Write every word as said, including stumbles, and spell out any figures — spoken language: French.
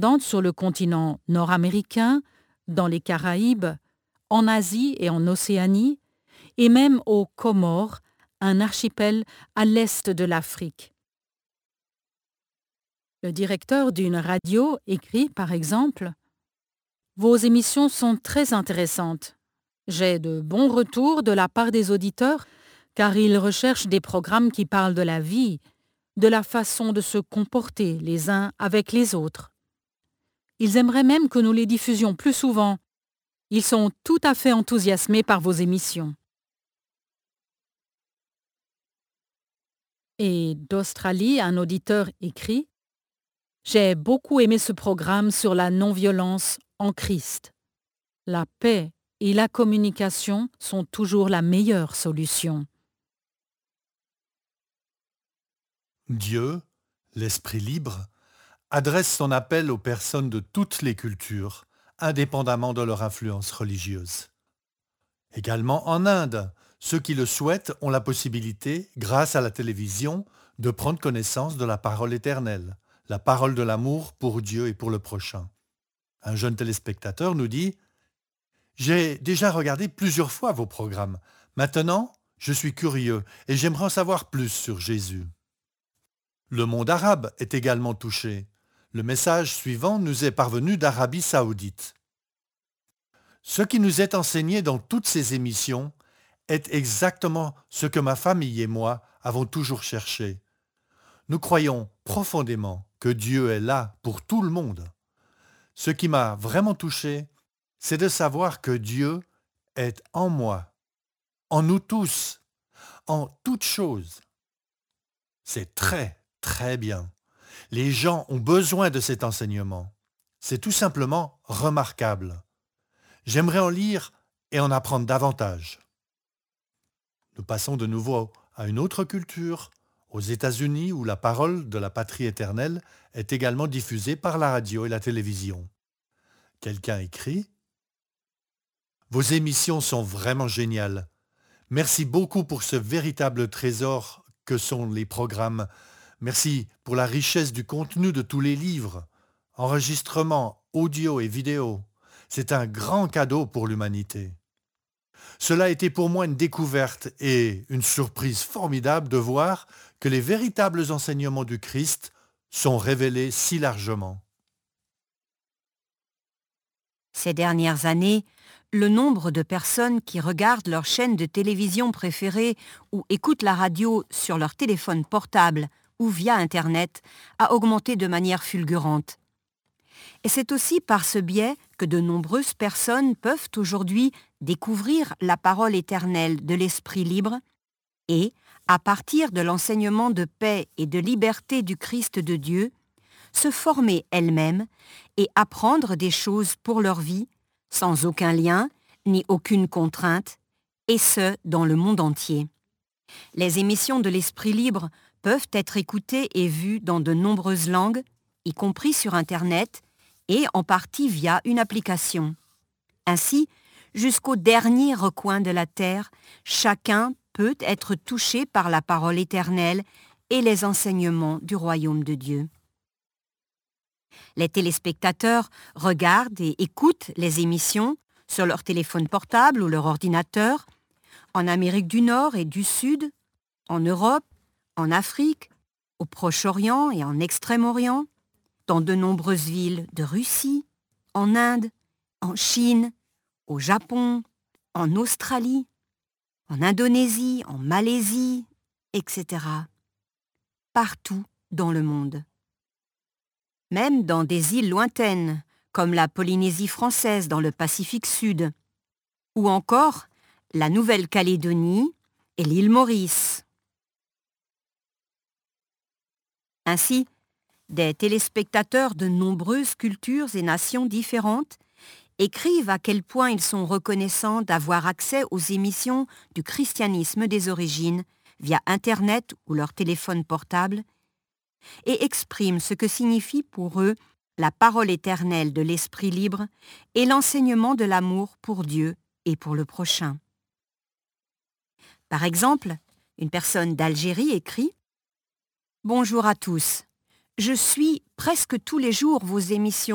indépendantes sur le continent nord-américain, dans les Caraïbes, en Asie et en Océanie, et même aux Comores, un archipel à l'est de l'Afrique. Le directeur d'une radio écrit, par exemple, « Vos émissions sont très intéressantes. J'ai de bons retours de la part des auditeurs car ils recherchent des programmes qui parlent de la vie, de la façon de se comporter les uns avec les autres. Ils aimeraient même que nous les diffusions plus souvent. Ils sont tout à fait enthousiasmés par vos émissions. » Et d'Australie, un auditeur écrit « J'ai beaucoup aimé ce programme sur la non-violence en Christ. La paix et la communication sont toujours la meilleure solution. » Dieu, l'Esprit libre, adresse son appel aux personnes de toutes les cultures, indépendamment de leur influence religieuse. Également en Inde, ceux qui le souhaitent ont la possibilité, grâce à la télévision, de prendre connaissance de la parole éternelle, la parole de l'amour pour Dieu et pour le prochain. Un jeune téléspectateur nous dit « J'ai déjà regardé plusieurs fois vos programmes. Maintenant, je suis curieux et j'aimerais en savoir plus sur Jésus. » Le monde arabe est également touché. Le message suivant nous est parvenu d'Arabie Saoudite. Ce qui nous est enseigné dans toutes ces émissions est exactement ce que ma famille et moi avons toujours cherché. Nous croyons profondément que Dieu est là pour tout le monde. Ce qui m'a vraiment touché, c'est de savoir que Dieu est en moi, en nous tous, en toutes choses. C'est très, très bien. Les gens ont besoin de cet enseignement. C'est tout simplement remarquable. J'aimerais en lire et en apprendre davantage. Nous passons de nouveau à une autre culture, aux États-Unis où la parole de la patrie éternelle est également diffusée par la radio et la télévision. Quelqu'un écrit « Vos émissions sont vraiment géniales. Merci beaucoup pour ce véritable trésor que sont les programmes. Merci pour la richesse du contenu de tous les livres, enregistrements, audio et vidéo. C'est un grand cadeau pour l'humanité. Cela a été pour moi une découverte et une surprise formidable de voir que les véritables enseignements du Christ sont révélés si largement. » Ces dernières années, le nombre de personnes qui regardent leur chaîne de télévision préférée ou écoutent la radio sur leur téléphone portable ou via Internet a augmenté de manière fulgurante. Et c'est aussi par ce biais que de nombreuses personnes peuvent aujourd'hui découvrir la parole éternelle de l'Esprit libre et, à partir de l'enseignement de paix et de liberté du Christ de Dieu, se former elles-mêmes et apprendre des choses pour leur vie, sans aucun lien ni aucune contrainte, et ce, dans le monde entier. Les émissions de l'Esprit libre peuvent être écoutées et vues dans de nombreuses langues, y compris sur Internet, et en partie via une application. Ainsi, jusqu'au dernier recoin de la terre, chacun peut être touché par la parole éternelle et les enseignements du royaume de Dieu. Les téléspectateurs regardent et écoutent les émissions sur leur téléphone portable ou leur ordinateur, en Amérique du Nord et du Sud, en Europe, en Afrique, au Proche-Orient et en Extrême-Orient, dans de nombreuses villes de Russie, en Inde, en Chine, au Japon, en Australie, en Indonésie, en Malaisie, et cetera. Partout dans le monde. Même dans des îles lointaines, comme la Polynésie française dans le Pacifique Sud, ou encore la Nouvelle-Calédonie et l'île Maurice. Ainsi, des téléspectateurs de nombreuses cultures et nations différentes écrivent à quel point ils sont reconnaissants d'avoir accès aux émissions du christianisme des origines via Internet ou leur téléphone portable et expriment ce que signifie pour eux la parole éternelle de l'Esprit libre et l'enseignement de l'amour pour Dieu et pour le prochain. Par exemple, une personne d'Algérie écrit « Bonjour à tous. Je suis presque tous les jours vos émissions